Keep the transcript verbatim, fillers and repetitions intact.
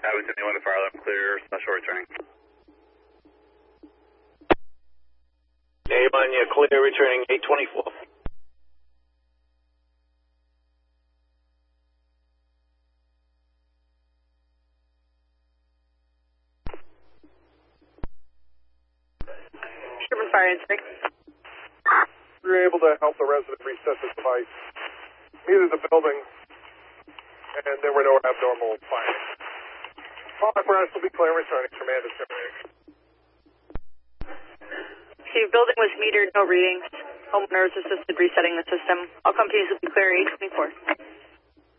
Abington, you want to fire left clear, special returning. Avon, you're clear, returning eight twenty-four. Sherman Fire Entry. We were able to help the resident reset the device. Neither the building, and there were no abnormal findings. All apparatus will be clear returning. Command is terminated. See, building was metered, no readings. Homeowners assisted resetting the system. All companies will be clear eight twenty-four.